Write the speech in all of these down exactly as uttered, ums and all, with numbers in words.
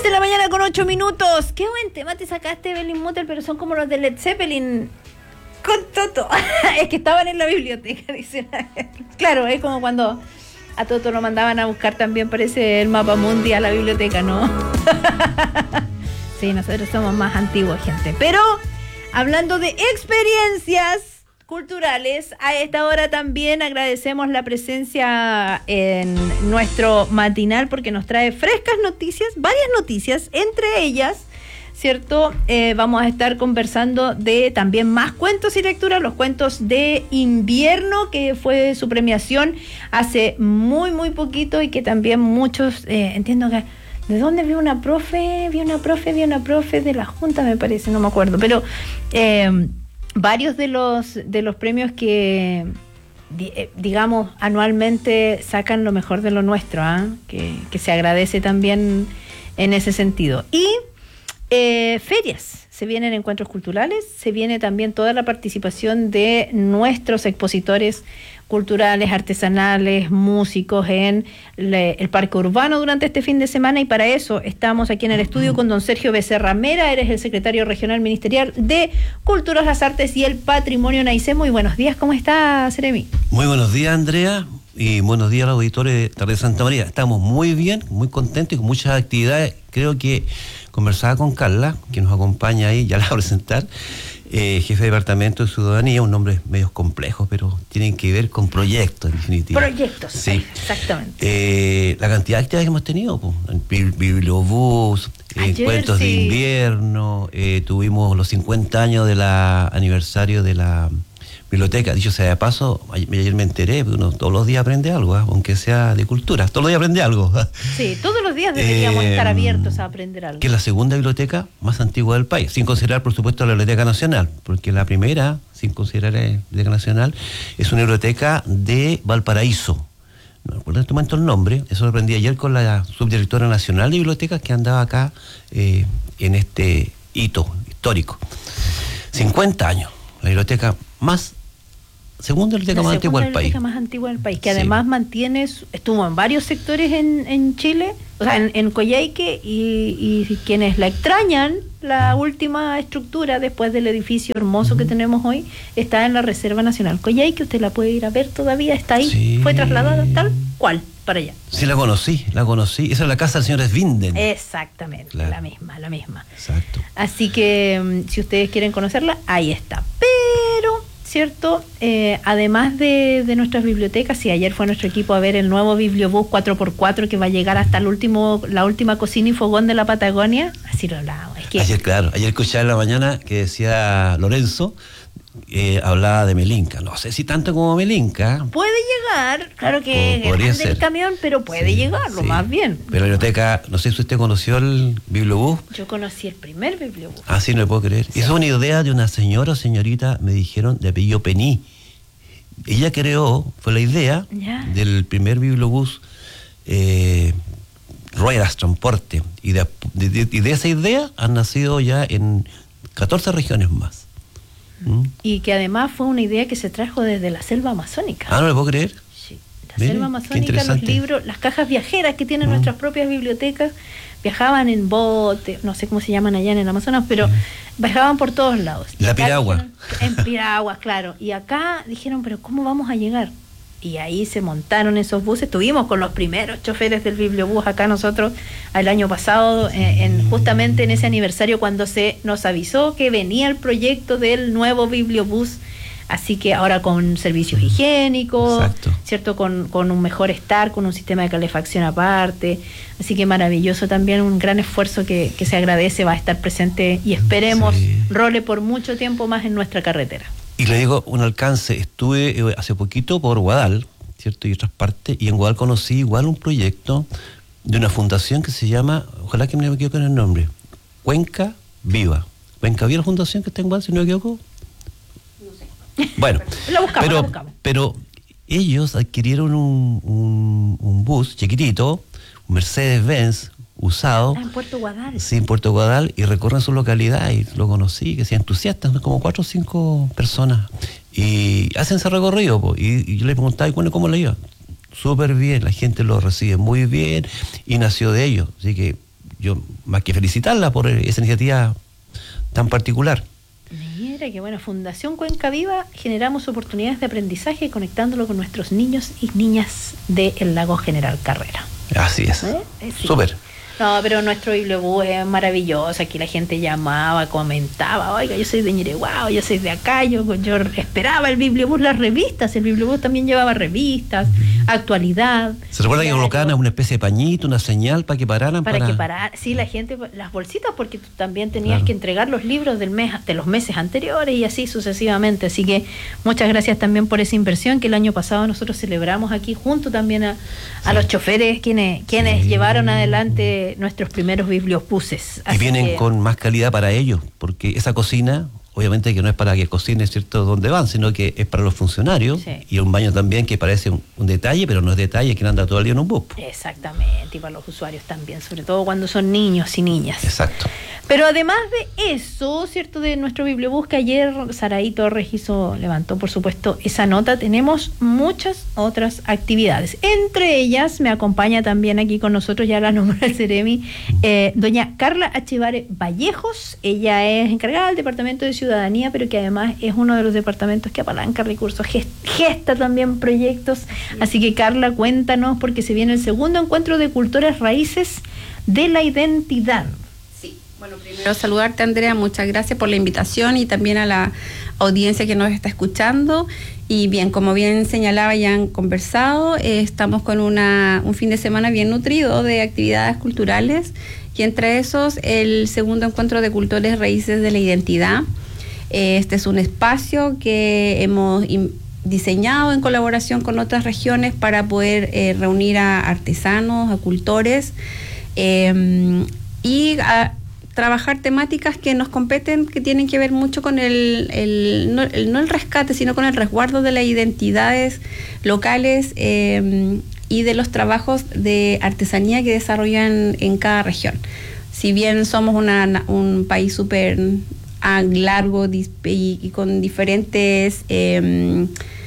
De la mañana con ocho minutos. Qué buen tema te sacaste, Evelyn Mutter, pero son como los de Led Zeppelin con Toto. Es que estaban en la biblioteca, dicen. Claro, es como cuando a Toto lo mandaban a buscar también, parece, el mapa mundi a la biblioteca, ¿no? Sí, nosotros somos más antiguos, gente. Pero hablando de experiencias culturales, a esta hora también agradecemos la presencia en nuestro matinal porque nos trae frescas noticias, varias noticias, entre ellas, ¿cierto? Eh, vamos a estar conversando de también más cuentos y lecturas, los cuentos de invierno, que fue su premiación hace muy, muy poquito y que también muchos, eh, entiendo que, ¿de dónde vio una profe? Vio una profe, vio una profe de la Junta, me parece, no me acuerdo, pero... Eh, varios de los de los premios que digamos anualmente sacan lo mejor de lo nuestro, ¿eh? que, que se agradece también en ese sentido. Y eh, ferias, se vienen encuentros culturales, se viene también toda la participación de nuestros expositores culturales, artesanales, músicos en le, el Parque Urbano durante este fin de semana, y para eso estamos aquí en el estudio con don Sergio Becerra Mera. Eres el secretario regional ministerial de Culturas, las Artes y el Patrimonio Naicé. Muy buenos días, ¿cómo está, Seremi? Muy buenos días, Andrea, y buenos días a los auditores de Tarde de Santa María. Estamos muy bien, muy contentos y con muchas actividades. Creo que conversaba con Carla, que nos acompaña ahí, ya la voy a presentar. Eh, jefe de Departamento de Ciudadanía, un nombre medio complejo, pero tienen que ver con proyectos, en definitiva. Proyectos, sí, exactamente. Eh, la cantidad de actividades que hemos tenido, pues, bibliobús, eh, cuentos sí. de invierno, eh, tuvimos los cincuenta años del aniversario de la biblioteca. Dicho sea de paso, ayer me enteré, uno todos los días aprende algo, ¿eh? Aunque sea de cultura, todos los días aprende algo. Sí, todos los días deberíamos eh, estar abiertos a aprender algo. Que es la segunda biblioteca más antigua del país, sin considerar, por supuesto, la Biblioteca Nacional, porque la primera, sin considerar la Biblioteca Nacional, es una biblioteca de Valparaíso. No recuerdo en este momento el nombre, eso lo aprendí ayer con la subdirectora nacional de bibliotecas que andaba acá eh, en este hito histórico. cincuenta años, la biblioteca más segunda biblioteca la más antigua del país. La más antigua del país, que sí. Además mantiene, estuvo en varios sectores en, en Chile, o sea, en, en Coyhaique, y, y quienes la extrañan, la última estructura después del edificio hermoso uh-huh. que tenemos hoy, está en la Reserva Nacional Coyhaique. Usted la puede ir a ver todavía, está ahí, sí. Fue trasladada tal cual para allá. Sí, la conocí, la conocí. Esa es la casa del señor Svinden. Exactamente, claro. la misma, la misma. Exacto. Así que, si ustedes quieren conocerla, ahí está. Pero... ¿cierto? Eh, además de, de nuestras bibliotecas, y ayer fue nuestro equipo a ver el nuevo Bibliobús cuatro por cuatro que va a llegar hasta el último, la última cocina y fogón de la Patagonia. Así lo hablaba. Es que... Ayer, claro, ayer escuché en la mañana que decía Lorenzo, eh, hablaba de Melinka. No sé si tanto como Melinka. Puede llegar, claro que es el camión, pero puede sí, llegarlo, sí. Más bien. Pero la biblioteca, no sé si usted conoció el Bibliobús. Yo conocí el primer Bibliobús. Ah, sí, no le puedo creer. Sí. Esa es una idea de una señora o señorita, me dijeron, de apellido Pení. Ella creó, fue la idea ya. del primer Bibliobús eh, ruedas, transporte. Y de, de, de, y de esa idea han nacido ya en catorce regiones más. ¿Mm? Y que además fue una idea que se trajo desde la selva amazónica. Ah, no le puedo creer. Sí, la Miren, selva amazónica, los libros, las cajas viajeras que tienen mm. nuestras propias bibliotecas, viajaban en bote, no sé cómo se llaman allá en el Amazonas, pero mm. viajaban por todos lados. La piragua. Dijeron, en piraguas, claro. Y acá dijeron, pero ¿cómo vamos a llegar? Y ahí se montaron esos buses. Estuvimos con los primeros choferes del Bibliobús acá nosotros el año pasado, eh, en, justamente en ese aniversario, cuando se nos avisó que venía el proyecto del nuevo Bibliobús. Así que ahora con servicios higiénicos, exacto. ¿Cierto? Con, con un mejor estar, con un sistema de calefacción aparte. Así que maravilloso también, un gran esfuerzo que, que se agradece, va a estar presente y esperemos sí. role por mucho tiempo más en nuestra carretera. Y le digo un alcance, estuve eh, hace poquito por Guadal, ¿cierto? Y otras partes, y en Guadal conocí igual un proyecto de una fundación que se llama, ojalá que me equivoque en el nombre, Cuenca Viva. Cuenca Viva, la fundación que está en Guadal, si no me equivoco. No sé. Bueno, la buscamos, pero, la buscamos. pero ellos adquirieron un, un, un bus chiquitito, un Mercedes-Benz, usado. Ah, en Puerto Guadal. Sí, en Puerto Guadal, y recorren su localidad, y lo conocí, que se entusiastas, como cuatro o cinco personas, y hacen ese recorrido, po, y, y yo le preguntaba, ¿y bueno, cómo le iba? Súper bien, la gente lo recibe muy bien, y nació de ello, así que yo más que felicitarla por esa iniciativa tan particular. Mira, qué bueno. Fundación Cuenca Viva, generamos oportunidades de aprendizaje conectándolo con nuestros niños y niñas del Lago General Carrera. Así es. ¿Eh? Sí. Súper. No, pero nuestro bibliobús es maravilloso. Aquí la gente llamaba, comentaba, oiga, yo soy de Ñereguao, yo soy de acá, yo, yo esperaba el bibliobús, las revistas. El bibliobús también llevaba revistas, actualidad. ¿Se recuerda que colocaban una especie de pañito, una señal para que pararan? Para, para que pararan, sí, la gente, las bolsitas, porque tú también tenías Claro. que entregar los libros del mes, de los meses anteriores y así sucesivamente. Así que muchas gracias también por esa inversión que el año pasado nosotros celebramos aquí, junto también a, a Sí. los choferes quienes, quienes Sí. llevaron adelante nuestros primeros bibliobuses. Y Así vienen que, con más calidad para ellos, porque esa cocina, obviamente que no es para que cocinen, ¿cierto?, donde van, sino que es para los funcionarios. Sí. Y un baño también que parece un, un detalle, pero no es detalle, que anda todo el día en un bus. Exactamente, y para los usuarios también, sobre todo cuando son niños y niñas. Exacto. Pero además de eso, ¿cierto? De nuestro bibliobús que ayer Saraí Torres hizo, levantó por supuesto esa nota, tenemos muchas otras actividades. Entre ellas me acompaña también aquí con nosotros, ya la nombró el Ceremi, eh, doña Carla Achivare Vallejos. Ella es encargada del Departamento de Ciudadanía, pero que además es uno de los departamentos que apalanca recursos, gesta también proyectos. Así que Carla, cuéntanos, porque se viene el segundo encuentro de culturas raíces de la identidad. Bueno, primero saludarte, Andrea, muchas gracias por la invitación y también a la audiencia que nos está escuchando. Y bien, como bien señalaba y han conversado, eh, estamos con una, un fin de semana bien nutrido de actividades culturales, y entre esos el segundo encuentro de cultores raíces de la identidad. Eh, este es un espacio que hemos diseñado en colaboración con otras regiones para poder eh, reunir a artesanos, a cultores, eh, y a trabajar temáticas que nos competen, que tienen que ver mucho con el, el, no, el no el rescate, sino con el resguardo de las identidades locales eh, y de los trabajos de artesanía que desarrollan en cada región. Si bien somos una, un país súper largo y, y con diferentes eh,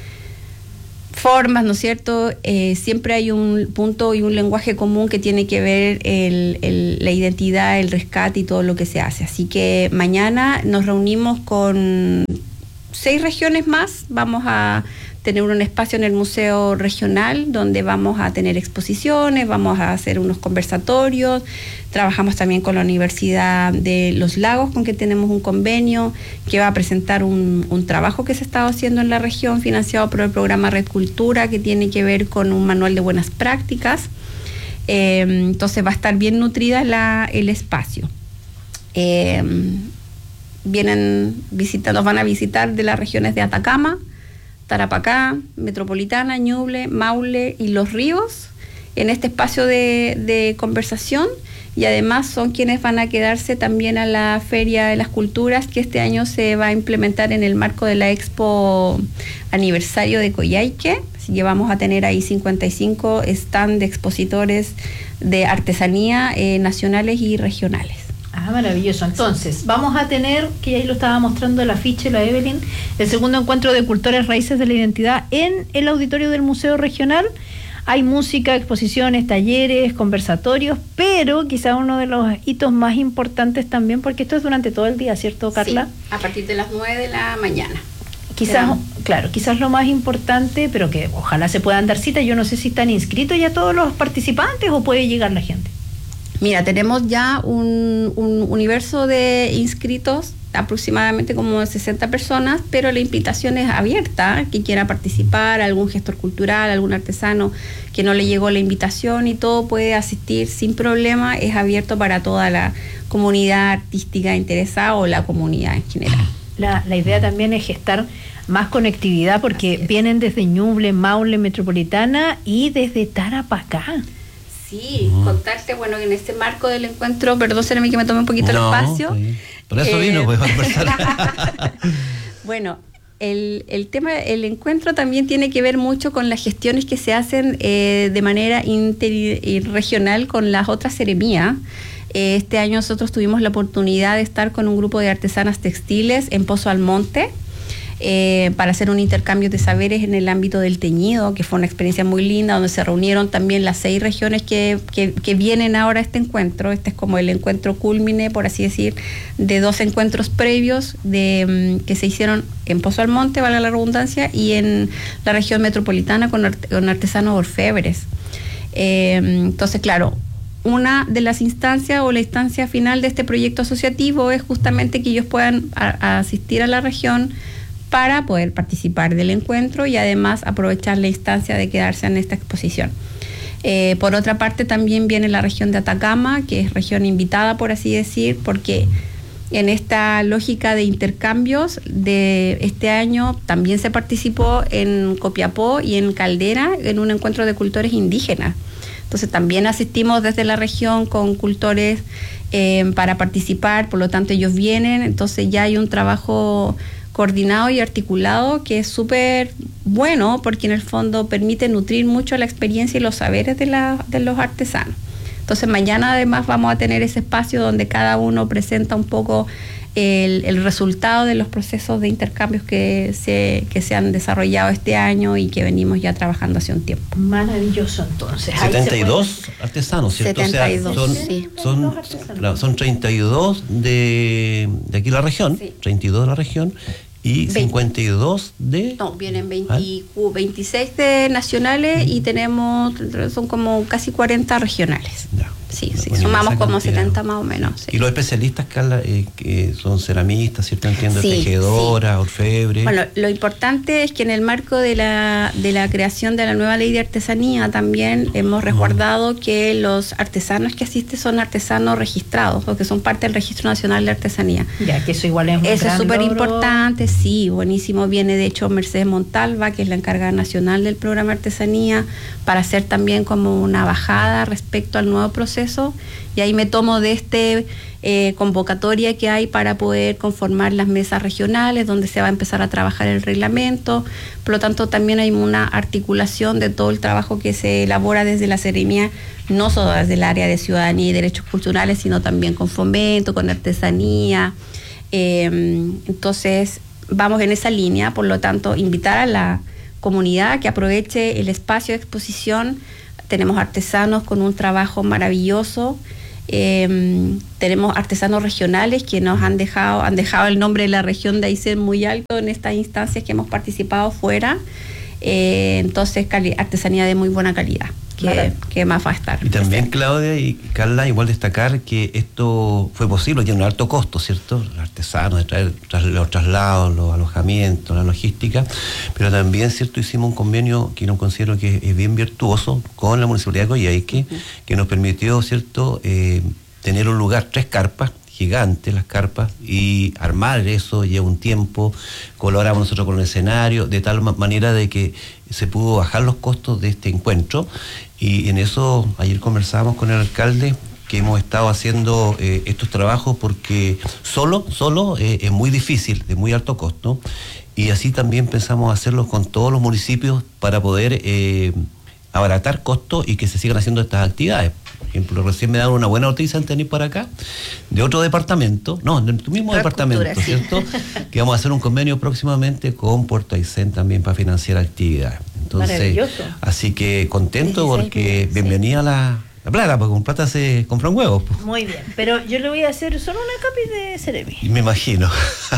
formas, ¿no es cierto? Eh, siempre hay un punto y un lenguaje común que tiene que ver el, el, la identidad, el rescate y todo lo que se hace. Así que mañana nos reunimos con seis regiones más. Vamos a tener un espacio en el Museo Regional donde vamos a tener exposiciones, vamos a hacer unos conversatorios. Trabajamos también con la Universidad de Los Lagos, con que tenemos un convenio que va a presentar un, un trabajo que se está haciendo en la región, financiado por el programa Red Cultura, que tiene que ver con un manual de buenas prácticas. Eh, entonces va a estar bien nutrida la, el espacio. Eh, vienen visita, nos van a visitar de las regiones de Atacama, Tarapacá, Metropolitana, Ñuble, Maule y Los Ríos en este espacio de, de conversación, y además son quienes van a quedarse también a la Feria de las Culturas, que este año se va a implementar en el marco de la Expo Aniversario de Coyhaique. Así que vamos a tener ahí cincuenta y cinco stand de expositores de artesanía eh, nacionales y regionales. Ah, maravilloso. Entonces, vamos a tener, que ahí lo estaba mostrando el afiche la Evelyn, el segundo encuentro de cultores raíces de la identidad en el auditorio del Museo Regional. Hay música, exposiciones, talleres, conversatorios, pero quizá uno de los hitos más importantes también, porque esto es durante todo el día, ¿cierto, Carla? Sí, a partir de las nueve de la mañana. Quizás, Pero, claro, quizás lo más importante, pero que ojalá se puedan dar cita. Yo no sé si están inscritos ya todos los participantes o puede llegar la gente. Mira, tenemos ya un, un universo de inscritos, aproximadamente como sesenta personas, pero la invitación es abierta, que quiera participar, algún gestor cultural, algún artesano que no le llegó la invitación, y todo puede asistir sin problema. Es abierto para toda la comunidad artística interesada o la comunidad en general. La, la idea también es gestar más conectividad, porque vienen desde Ñuble, Maule, Metropolitana y desde Tarapacá. Sí, uh-huh. Contarte, bueno, en este marco del encuentro, perdón, será que me tome un poquito no, el espacio. Sí. Por eso eh, vino, pues, a conversar. Bueno, el, el tema, el encuentro también tiene que ver mucho con las gestiones que se hacen eh, de manera interregional con las otras seremías. Eh, este año nosotros tuvimos la oportunidad de estar con un grupo de artesanas textiles en Pozo Almonte. eh, para hacer un intercambio de saberes en el ámbito del teñido, que fue una experiencia muy linda, donde se reunieron también las seis regiones que, que, que vienen ahora a este encuentro. Este es como el encuentro cúlmine, por así decir, de dos encuentros previos de, que se hicieron en Pozo Almonte, vale la redundancia, y en la región metropolitana con, art, con artesanos orfebres. Eh, entonces, claro, una de las instancias o la instancia final de este proyecto asociativo es justamente que ellos puedan a, a asistir a la región para poder participar del encuentro y además aprovechar la instancia de quedarse en esta exposición. Eh, por otra parte, también viene la región de Atacama, que es región invitada, por así decir, porque en esta lógica de intercambios de este año también se participó en Copiapó y en Caldera en un encuentro de cultores indígenas. Entonces también asistimos desde la región con cultores eh, para participar, por lo tanto ellos vienen, entonces ya hay un trabajo coordinado y articulado que es súper bueno porque en el fondo permite nutrir mucho la experiencia y los saberes de, la, de los artesanos. Entonces mañana además vamos a tener ese espacio donde cada uno presenta un poco el, el resultado de los procesos de intercambios que se, que se han desarrollado este año y que venimos ya trabajando hace un tiempo. Maravilloso, entonces. setenta y dos artesanos, ¿cierto? setenta y dos, o sea, son, sí. son, claro, son treinta y dos de, de aquí la región, sí. treinta y dos de la región. Y cincuenta y dos de... No, vienen veinte, veintiséis de nacionales y tenemos, son como casi cuarenta regionales. Ya. Sí, sí, sumamos como setenta más o menos. Sí. Y los especialistas, Carla, eh, que son ceramistas, ¿cierto? Entiendo, sí, tejedoras, sí. orfebres. Bueno, lo importante es que en el marco de la, de la creación de la nueva ley de artesanía también hemos resguardado mm. que los artesanos que asisten son artesanos registrados o que son parte del Registro Nacional de Artesanía. Ya, que eso igual es un Eso es súper importante, sí, buenísimo. Viene de hecho Mercedes Montalva, que es la encargada nacional del programa Artesanía, para hacer también como una bajada respecto al nuevo proceso. Y ahí me tomo de este eh, convocatoria que hay para poder conformar las mesas regionales donde se va a empezar a trabajar el reglamento. Por lo tanto, también hay una articulación de todo el trabajo que se elabora desde la Seremía, no solo desde el área de ciudadanía y derechos culturales, sino también con fomento, con artesanía. Eh, entonces, vamos en esa línea. Por lo tanto, invitar a la comunidad que aproveche el espacio de exposición. Tenemos artesanos con un trabajo maravilloso, eh, tenemos artesanos regionales que nos han dejado, han dejado el nombre de la región de Aysén muy alto en estas instancias que hemos participado fuera, eh, entonces cali- artesanía de muy buena calidad, que, que más va a estar. Y también, Claudia y Carla, igual destacar que esto fue posible, tiene un alto costo, ¿cierto? Los artesanos, de traer tras, los traslados, los alojamientos, la logística, pero también, ¿cierto? Hicimos un convenio que no considero que es bien virtuoso con la Municipalidad de Coyhaique, uh-huh. que nos permitió, ¿cierto?, eh, tener un lugar, tres carpas, gigantes las carpas, y armar eso lleva un tiempo, colaboramos nosotros con el escenario, de tal manera de que se pudo bajar los costos de este encuentro, y en eso ayer conversábamos con el alcalde que hemos estado haciendo eh, estos trabajos porque solo, solo eh, es muy difícil, de muy alto costo, y así también pensamos hacerlo con todos los municipios para poder eh, abaratar costos y que se sigan haciendo estas actividades. Por ejemplo, recién me daban una buena noticia antes de venir para acá, de otro departamento, no, de tu mismo departamento, cultura, ¿cierto? Sí. Que vamos a hacer un convenio próximamente con Puerto Aysén también para financiar actividades. Entonces, maravilloso. Así que contento porque bienvenida a la, la plata, porque con plata se compran huevos. Pues. Muy bien, pero yo le voy a hacer solo una capi de Seremi. Me imagino.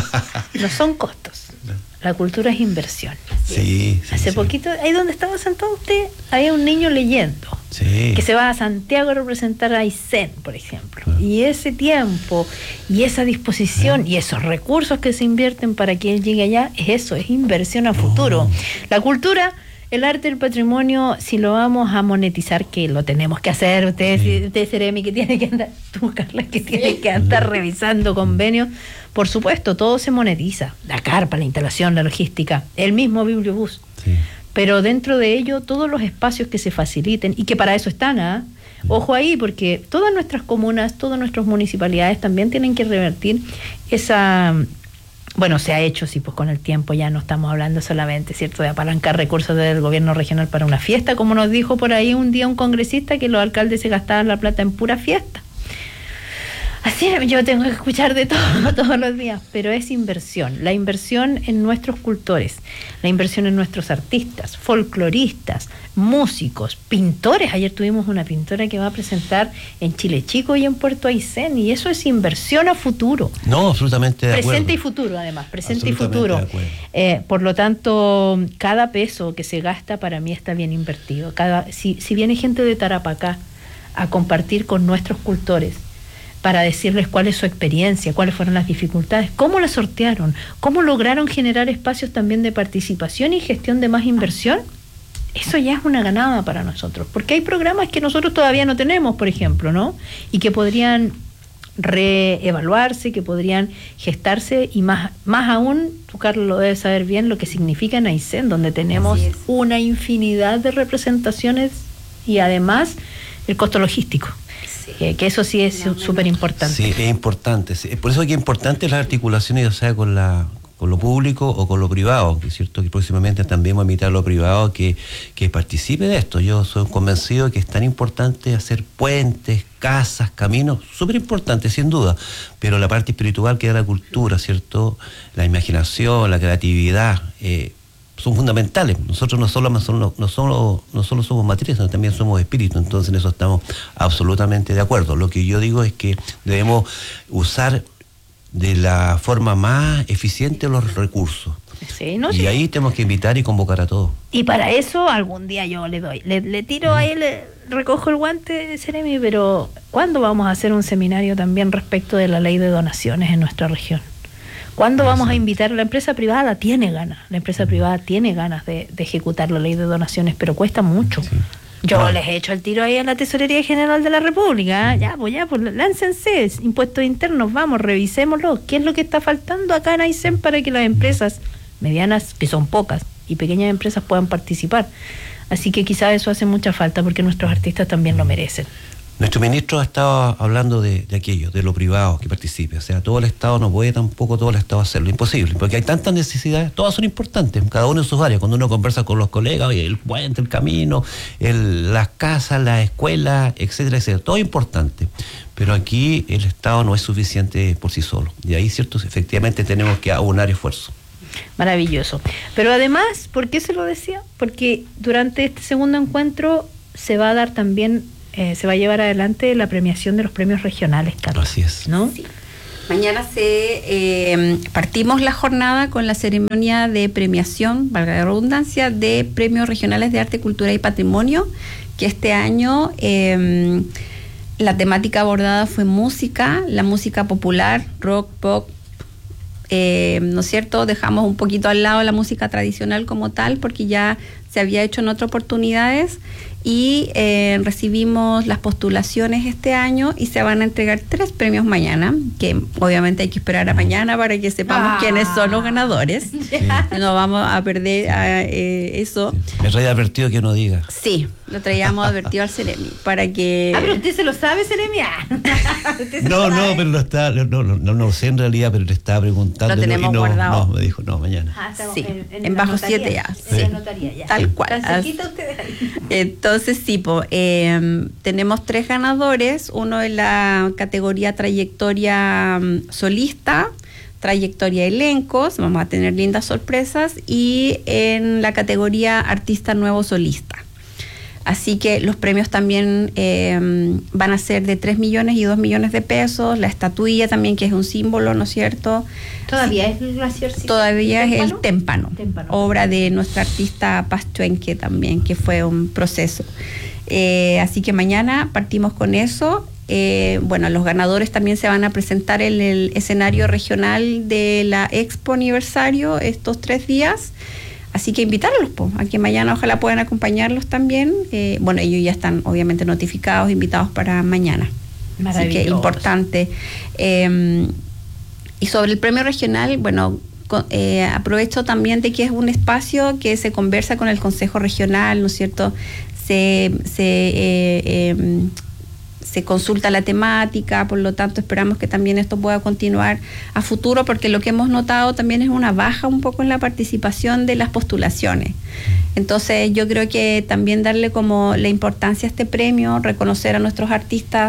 No son costos. La cultura es inversión. Sí, sí. Hace sí. poquito, ahí donde estaba sentado usted, había un niño leyendo. Sí. Que se va a Santiago a representar a Aysén, por ejemplo. Ah. Y ese tiempo, y esa disposición, ah. y esos recursos que se invierten para que él llegue allá, es eso, es inversión a futuro. Oh. La cultura, el arte, el patrimonio, si lo vamos a monetizar, que lo tenemos que hacer, usted, sí. usted Seremi, que tiene que andar, tú Carla, que tiene sí. que andar revisando convenios. Por supuesto, todo se monetiza, la carpa, la instalación, la logística, el mismo bibliobús. Sí. Pero dentro de ello, todos los espacios que se faciliten, y que para eso están, ¿ah? ¿eh? Ojo ahí, porque todas nuestras comunas, todas nuestras municipalidades también tienen que revertir esa... Bueno, se ha hecho, sí, pues con el tiempo ya no estamos hablando solamente, ¿cierto?, de apalancar recursos del gobierno regional para una fiesta, como nos dijo por ahí un día un congresista que los alcaldes se gastaban la plata en pura fiesta. Así es, yo tengo que escuchar de todo todos los días, pero es inversión. La inversión en nuestros cultores, la inversión en nuestros artistas, folcloristas, músicos, pintores. Ayer tuvimos una pintora que va a presentar en Chile Chico y en Puerto Aysén, y eso es inversión a futuro. No, absolutamente de acuerdo. Presente y futuro, además, presente y futuro. Eh, por lo tanto, cada peso que se gasta para mí está bien invertido. Cada, si, si viene gente de Tarapacá a compartir con nuestros cultores, para decirles cuál es su experiencia, cuáles fueron las dificultades, cómo la sortearon, cómo lograron generar espacios también de participación y gestión de más inversión, eso ya es una ganada para nosotros, porque hay programas que nosotros todavía no tenemos, por ejemplo, ¿no? Y que podrían reevaluarse, que podrían gestarse, y más, más aún, tú, Carlos, lo debes saber bien, lo que significa en Aysén, donde tenemos una infinidad de representaciones y además el costo logístico. Que, que eso sí es súper importante. Sí, es importante. Sí. Por eso es que es importante las articulaciones, o sea, con la con lo público o con lo privado, que es cierto que próximamente también vamos a invitar a lo privado que, que participe de esto. Yo soy convencido de que es tan importante hacer puentes, casas, caminos, súper importante, sin duda, pero la parte espiritual que da la cultura, ¿cierto? La imaginación, la creatividad, eh, son fundamentales. Nosotros no solo, no solo, no solo, no solo somos materia, sino también somos espíritu, entonces en eso estamos absolutamente de acuerdo. Lo que yo digo es que debemos usar de la forma más eficiente los recursos. Sí, ¿no? Y sí. ahí tenemos que invitar y convocar a todos. Y para eso algún día yo le doy, le, le tiro ahí, le recojo el guante, Seremi, pero ¿cuándo vamos a hacer un seminario también respecto de la ley de donaciones en nuestra región? ¿Cuándo vamos a invitar? La empresa privada la tiene ganas, la empresa privada tiene ganas de, de ejecutar la ley de donaciones, pero cuesta mucho. Sí. Yo ah. les he hecho el tiro ahí a la Tesorería General de la República, ¿eh? ya, pues ya, pues láncense, impuestos internos, vamos, revisémoslo. ¿Qué es lo que está faltando acá en Aysén para que las empresas medianas, que son pocas, y pequeñas empresas puedan participar? Así que quizás eso hace mucha falta porque nuestros artistas también lo merecen. Nuestro ministro ha estado hablando de, de aquello, de lo privado que participe. O sea, todo el Estado no puede tampoco todo el Estado hacerlo, imposible, porque hay tantas necesidades, todas son importantes, cada uno en sus áreas. Cuando uno conversa con los colegas, oye, el puente, el camino, el, las casas, las escuelas, etcétera, etcétera, todo es importante. Pero aquí el Estado no es suficiente por sí solo. Y ahí, cierto, efectivamente tenemos que aunar esfuerzos. Maravilloso. Pero además, ¿por qué se lo decía? Porque durante este segundo encuentro se va a dar también... Eh, se va a llevar adelante la premiación de los premios regionales, Carlos. Así es. ¿No? Sí. Mañana se eh, partimos la jornada con la ceremonia de premiación, valga la redundancia, de premios regionales de arte, cultura y patrimonio, que este año eh, la temática abordada fue música, la música popular, rock, pop, eh, ¿no es cierto? Dejamos un poquito al lado la música tradicional como tal, porque ya se había hecho en otras oportunidades. Y eh, recibimos las postulaciones este año y se van a entregar tres premios mañana, que obviamente hay que esperar a mañana para que sepamos ah. quiénes son los ganadores. Sí. No vamos a perder a, eh, eso. Sí. Me traía advertido que no diga. Sí, lo traíamos advertido al Ceremi para que... Ah, pero usted se lo sabe, Ceremi. no, no, pero lo está, no, no, no, no lo sé en realidad, pero le estaba preguntando. Lo tenemos y no, guardado. No, me dijo, no, mañana. Ah, sí, en, en, en bajo siete ya. Sí. Notaría, ya. Tal cual. Ustedes ahí. Entonces, sí, po, eh, tenemos tres ganadores, uno en la categoría trayectoria um, solista, trayectoria elencos, vamos a tener lindas sorpresas, y en la categoría artista nuevo solista. Así que los premios también eh, van a ser de tres millones y dos millones de pesos, la estatuilla también, que es un símbolo, ¿no es cierto? ¿Todavía sí. es el glaciar? Todavía ¿El es el témpano, témpano, obra de nuestra artista Pastuenque también, que fue un proceso. Eh, así que mañana partimos con eso. Eh, bueno, los ganadores también se van a presentar en el escenario regional de la Expo Aniversario estos tres días. Así que invitarlos, po, a que mañana ojalá puedan acompañarlos también. Eh, bueno, ellos ya están obviamente notificados, invitados para mañana. Así que importante. Eh, y sobre el premio regional, bueno, con, eh, aprovecho también de que es un espacio que se conversa con el Consejo Regional, ¿no es cierto? Se... se eh, eh, se consulta la temática, por lo tanto esperamos que también esto pueda continuar a futuro, porque lo que hemos notado también es una baja un poco en la participación de las postulaciones. Entonces yo creo que también darle como la importancia a este premio, reconocer a nuestros artistas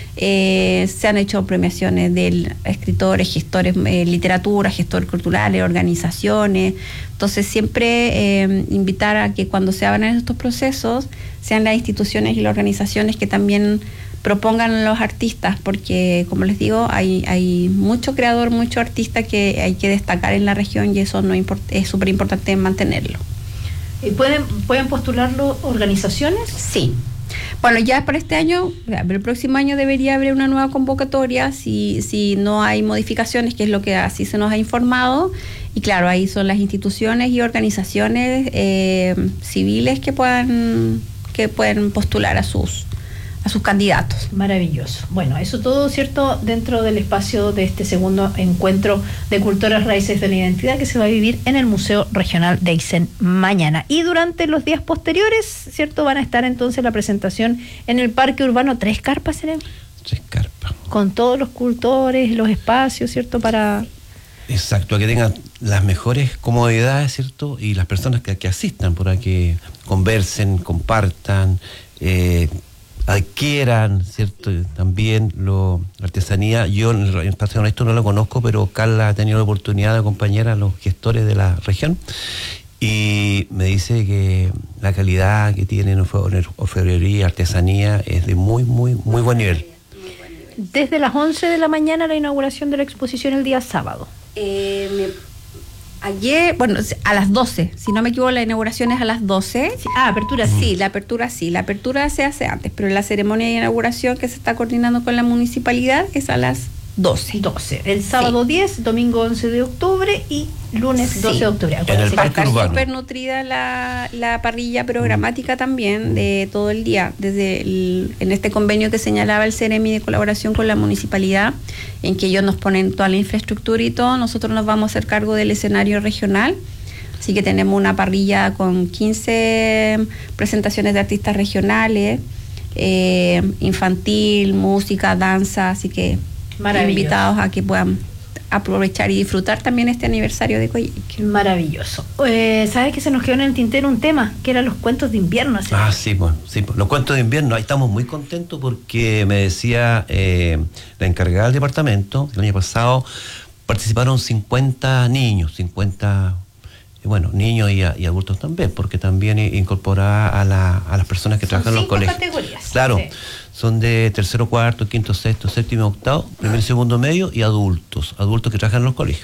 Eh, se han hecho premiaciones de escritores, gestores, eh, literatura, gestores culturales, organizaciones. Entonces siempre eh, invitar a que cuando se abran estos procesos sean las instituciones y las organizaciones que también propongan a los artistas, porque como les digo, hay, hay mucho creador, mucho artista que hay que destacar en la región y eso no import- es súper importante mantenerlo. ¿Y pueden, pueden postularlo organizaciones? Sí. Bueno, ya para este año, el próximo año debería haber una nueva convocatoria si, si no hay modificaciones, que es lo que así se nos ha informado. Y claro, ahí son las instituciones y organizaciones eh, civiles que puedan, que pueden postular a sus a sus candidatos. Maravilloso. Bueno, eso todo, ¿cierto?, dentro del espacio de este segundo encuentro de Culturas Raíces de la Identidad que se va a vivir en el Museo Regional de Aysén mañana. Y durante los días posteriores, ¿cierto?, van a estar entonces la presentación en el Parque Urbano. Tres carpas, ¿serán? Tres carpas. Con todos los cultores, los espacios, ¿cierto?, para... Exacto, a que tengan las mejores comodidades, ¿cierto? Y las personas que, que asistan, para que conversen, compartan, eh, adquieran, ¿cierto? También lo, la artesanía. Yo en el espacio honesto no lo conozco, pero Carla ha tenido la oportunidad de acompañar a los gestores de la región y me dice que la calidad que tienen orfebrería, artesanía es de muy, muy, muy buen nivel. Desde las once de la mañana la inauguración de la exposición el día sábado. Eh, me... Ayer, bueno, a las doce, si no me equivoco, la inauguración es a las doce. Sí, ah, apertura sí. Sí, la apertura sí. La apertura se hace antes, pero la ceremonia de inauguración que se está coordinando con la municipalidad es a las doce. doce. El sábado sí. diez, domingo once de octubre y lunes sí. doce de octubre. En el Parque Urbano. Súper nutrida la, la parrilla programática también de todo el día, desde el, en este convenio que señalaba el CEREMI de colaboración con la municipalidad, en que ellos nos ponen toda la infraestructura y todo, nosotros nos vamos a hacer cargo del escenario regional. Así que tenemos una parrilla con quince presentaciones de artistas regionales, eh, infantil, música, danza, así que invitados a que puedan aprovechar y disfrutar también este aniversario de Coyhaique. Maravilloso. Eh, ¿Sabes que se nos quedó en el tintero un tema? Que eran los cuentos de invierno. ¿Sí? Ah, sí, pues, sí, pues, los cuentos de invierno. Ahí estamos muy contentos porque me decía eh, la encargada del departamento, el año pasado participaron cincuenta niños, cincuenta, bueno, niños y, y adultos también, porque también incorporaba a, la, a las personas que Son trabajan en los colegios. Categorías. Claro. Sí. Son de tercero, cuarto, quinto, sexto, séptimo, octavo, primer y segundo medio y adultos, adultos que trabajan en los colegios.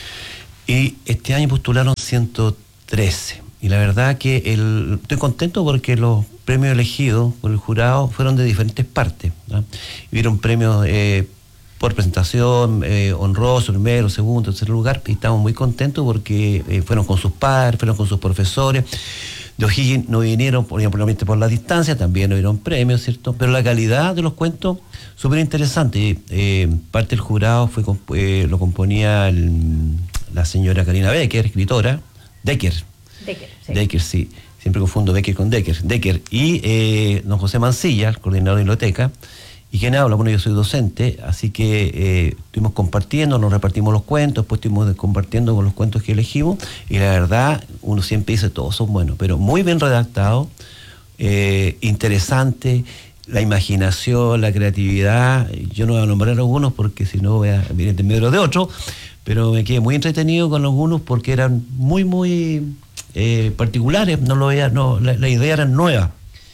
Y este año postularon ciento trece. Y la verdad que el, estoy contento porque los premios elegidos por el jurado fueron de diferentes partes, ¿no? Hubieron premios eh, por presentación, eh, honroso, primero, segundo, tercer lugar, y estamos muy contentos porque eh, fueron con sus padres, fueron con sus profesores. De O'Higgins no vinieron, probablemente por la distancia, también no dieron premios, ¿cierto? Pero la calidad de los cuentos, súper interesante. Eh, parte del jurado fue eh, lo componía el, la señora Karina Becker, escritora, Decker. Decker, sí. Decker, sí. Siempre confundo Becker con Decker. Decker. Y eh, don José Mancilla, el coordinador de biblioteca. ¿Y quién habla? Bueno, yo soy docente, así que eh, estuvimos compartiendo, nos repartimos los cuentos, después estuvimos compartiendo con los cuentos que elegimos, y la verdad, uno siempre dice, todos son buenos, pero muy bien redactados, eh, interesante, la imaginación, la creatividad. Yo no voy a nombrar algunos porque si no voy a venir de medio de otros, pero me quedé muy entretenido con algunos porque eran muy, muy eh, particulares, no lo veía, no, la, la idea era nueva.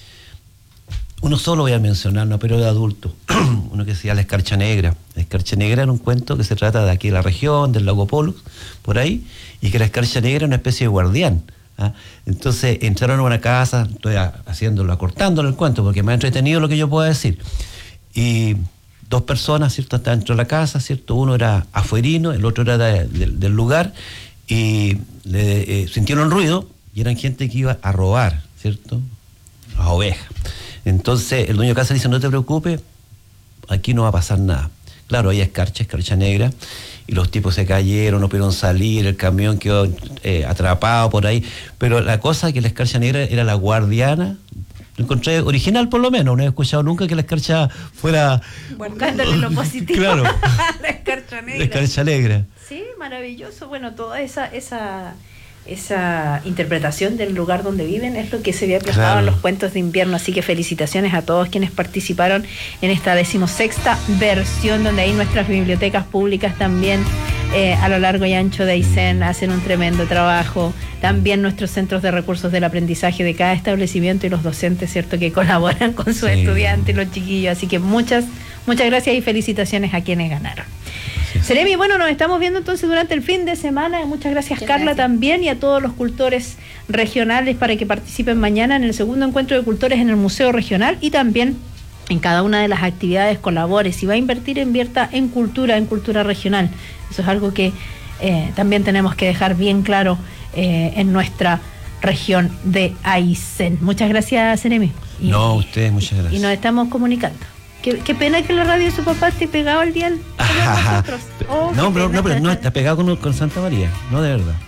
Uno solo voy a mencionar, no, pero de adulto. Uno que se llama La Escarcha Negra. La Escarcha Negra era un cuento que se trata de aquí de la región, del lago Polux, por ahí, y que la Escarcha Negra era una especie de guardián. ¿Ah? Entonces entraron a una casa, estoy haciéndolo, acortándolo el cuento, porque me ha entretenido lo que yo puedo decir. Y dos personas, ¿cierto?, estaban dentro de la casa, ¿cierto? Uno era afuerino, el otro era de, de, del lugar, y le, eh, sintieron ruido, y eran gente que iba a robar, ¿cierto?, las ovejas. Entonces el dueño de casa dice, no te preocupes, aquí no va a pasar nada. Claro, hay escarcha, escarcha negra, y los tipos se cayeron, no pudieron salir, el camión quedó eh, atrapado por ahí, pero la cosa es que la escarcha negra era la guardiana. Lo encontré original por lo menos, no he escuchado nunca que la escarcha fuera... Buscándole lo positivo. Claro. La escarcha negra. La escarcha negra. Sí, maravilloso. Bueno, toda esa... esa esa interpretación del lugar donde viven es lo que se había plasmado claro. en los cuentos de invierno. Así que felicitaciones a todos quienes participaron en esta decimosexta versión, donde ahí nuestras bibliotecas públicas también eh, a lo largo y ancho de Aysén hacen un tremendo trabajo. También nuestros centros de recursos del aprendizaje de cada establecimiento y los docentes, ¿cierto?, que colaboran con sus sí. estudiantes, los chiquillos. Así que muchas, muchas gracias y felicitaciones a quienes ganaron. Seremi, bueno, nos estamos viendo entonces durante el fin de semana. Muchas gracias, Muchas Carla, gracias. también, y a todos los cultores regionales para que participen mañana en el segundo encuentro de cultores en el Museo Regional, y también en cada una de las actividades colabore. Si va a invertir, invierta en cultura, en cultura regional. Eso es algo que eh, también tenemos que dejar bien claro eh, en nuestra región de Aysén. Muchas gracias, Seremi. Y, no, ustedes, muchas gracias. Y nos estamos comunicando. Qué, qué pena que la radio de su papá esté pegado al dial. Oh, no, pero, no, pero no está pegado con, con Santa María, no, de verdad.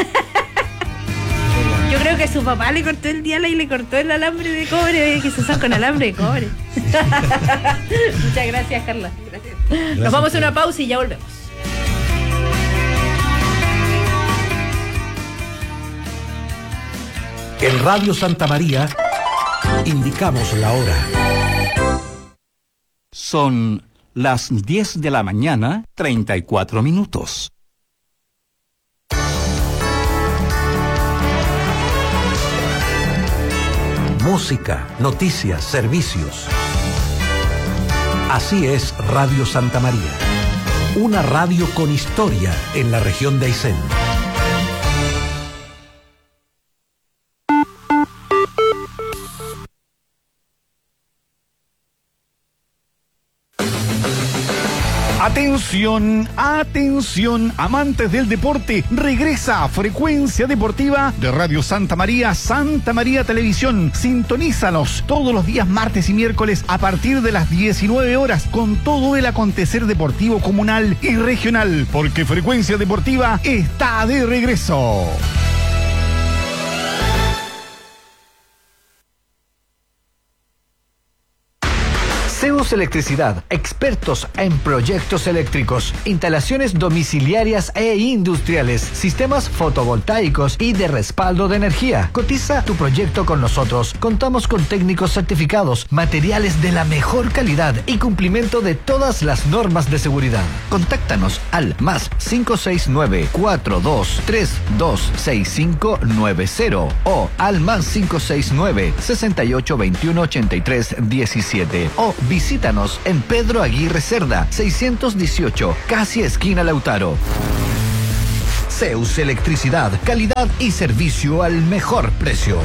Yo creo que su papá le cortó el dial y le cortó el alambre de cobre, que se usa con alambre de cobre. Muchas gracias, Carla. Gracias. Gracias. Nos vamos a una pausa y ya volvemos. En Radio Santa María indicamos la hora. Son las diez de la mañana, treinta y cuatro minutos. Música, noticias, servicios. Así es Radio Santa María. Una radio con historia en la región de Aysén. Atención, atención, amantes del deporte, regresa a Frecuencia Deportiva de Radio Santa María, Santa María Televisión. Sintonízanos todos los días martes y miércoles a partir de las diecinueve horas con todo el acontecer deportivo comunal y regional, porque Frecuencia Deportiva está de regreso. Zeus Electricidad, expertos en proyectos eléctricos, instalaciones domiciliarias e industriales, sistemas fotovoltaicos y de respaldo de energía. Cotiza tu proyecto con nosotros. Contamos con técnicos certificados, materiales de la mejor calidad y cumplimiento de todas las normas de seguridad. Contáctanos al más cinco seis nueve, cuatro dos tres dos seis cinco nueve cero o al más cinco seis nueve, sesenta y ocho veintiuno ochenta y tres diecisiete o visítanos en Pedro Aguirre Cerda, seiscientos dieciocho, casi esquina Lautaro. Zeus Electricidad, calidad y servicio al mejor precio.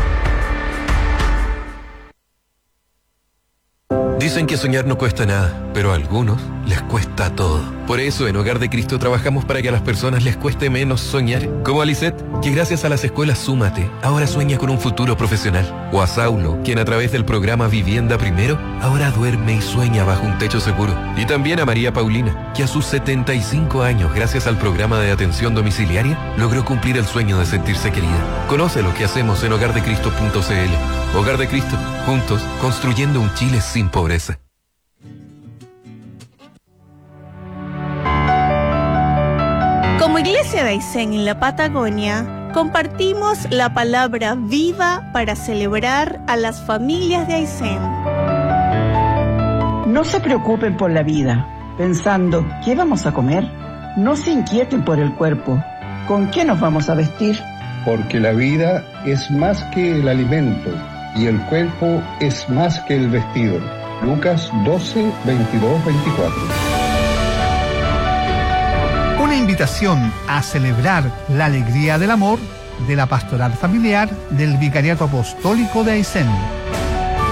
Dicen que soñar no cuesta nada, pero a algunos les cuesta todo. Por eso en Hogar de Cristo trabajamos para que a las personas les cueste menos soñar. Como a Lisette, que gracias a las escuelas Súmate, ahora sueña con un futuro profesional. O a Saulo, quien a través del programa Vivienda Primero, ahora duerme y sueña bajo un techo seguro. Y también a María Paulina, que a sus setenta y cinco años, gracias al programa de atención domiciliaria, logró cumplir el sueño de sentirse querida. Conoce lo que hacemos en hogar de cristo punto c l. Hogar de Cristo, juntos, construyendo un Chile sin pobreza. Como Iglesia de Aysén en la Patagonia, compartimos la palabra viva para celebrar a las familias de Aysén. No se preocupen por la vida, pensando ¿qué vamos a comer? No se inquieten por el cuerpo, ¿con qué nos vamos a vestir? Porque la vida es más que el alimento y el cuerpo es más que el vestido. Lucas doce, veintidós, veinticuatro. Una invitación a celebrar la alegría del amor de la pastoral familiar del Vicariato Apostólico de Aysén.